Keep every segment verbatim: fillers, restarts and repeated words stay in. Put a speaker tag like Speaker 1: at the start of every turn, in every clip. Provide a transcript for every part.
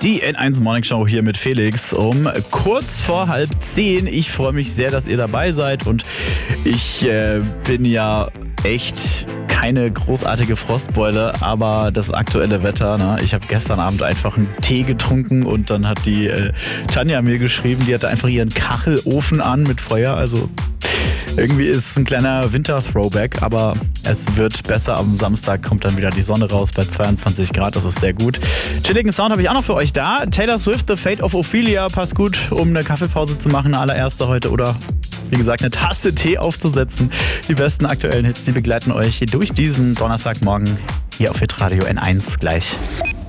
Speaker 1: Die N eins Morning Show hier mit Felix um kurz vor halb zehn. Ich freue mich sehr, dass ihr dabei seid und ich äh, bin ja echt keine großartige Frostbeule, aber das aktuelle Wetter, ne? Ich habe gestern Abend einfach einen Tee getrunken und dann hat die äh, Tanja mir geschrieben, die hatte einfach ihren Kachelofen an mit Feuer, also irgendwie ist es ein kleiner Winter-Throwback, aber es wird besser. Am Samstag kommt dann wieder die Sonne raus bei zweiundzwanzig Grad, das ist sehr gut. Chilligen Sound habe ich auch noch für euch da. Taylor Swift, The Fate of Ophelia, passt gut, um eine Kaffeepause zu machen, eine allererste heute oder wie gesagt eine Tasse Tee aufzusetzen. Die besten aktuellen Hits, die begleiten euch durch diesen Donnerstagmorgen hier auf Hitradio N eins gleich.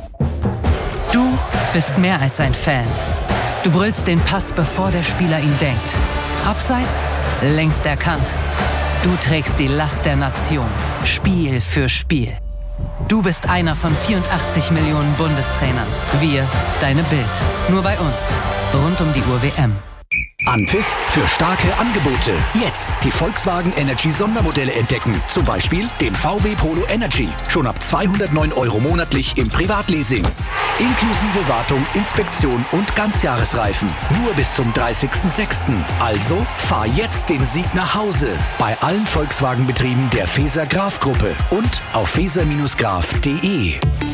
Speaker 2: Du bist mehr als ein Fan. Du brüllst den Pass, bevor der Spieler ihn denkt. Abseits, längst erkannt. Du trägst die Last der Nation, Spiel für Spiel. Du bist einer von vierundachtzig Millionen Bundestrainern. Wir, deine Bild. Nur bei uns. Rund um die Uhr W M.
Speaker 3: Anpfiff für starke Angebote. Jetzt die Volkswagen Energy Sondermodelle entdecken. Zum Beispiel den V W Polo Energy. Schon ab zweihundertneun Euro monatlich im Privatleasing. Inklusive Wartung, Inspektion und Ganzjahresreifen. Nur bis zum dreißigsten sechsten Also fahr jetzt den Sieg nach Hause. Bei allen Volkswagen-Betrieben der Feser-Graf-Gruppe und auf feser Graf punkt de.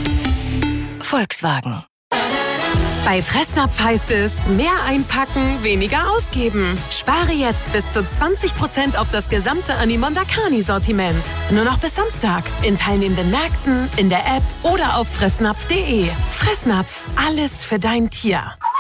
Speaker 4: Volkswagen. Bei Fressnapf heißt es, mehr einpacken, weniger ausgeben. Spare jetzt bis zu zwanzig Prozent auf das gesamte Animon Dakani-Sortiment. Nur noch bis Samstag. In teilnehmenden Märkten, in der App oder auf fressnapf punkt de. Fressnapf, alles für dein Tier.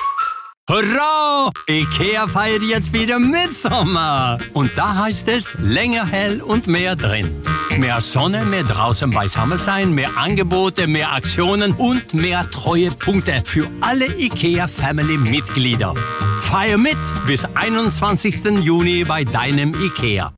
Speaker 5: Hurra! IKEA feiert jetzt wieder Mitsommer. Und da heißt es, länger hell und mehr drin. Mehr Sonne, mehr draußen beisammen sein, mehr Angebote, mehr Aktionen und mehr Treuepunkte für alle IKEA-Family-Mitglieder. Feier mit bis einundzwanzigsten Juni bei deinem IKEA.